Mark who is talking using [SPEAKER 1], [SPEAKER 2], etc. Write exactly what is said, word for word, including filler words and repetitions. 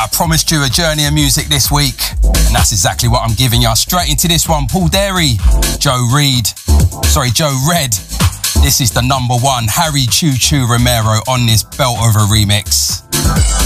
[SPEAKER 1] I promised you a journey of music this week, and that's exactly what I'm giving you. Straight into this one, Paul Derry, Joe Reed, sorry, Joe Red. This is the number one, Harry Choo Choo Romero on this belt of a remix.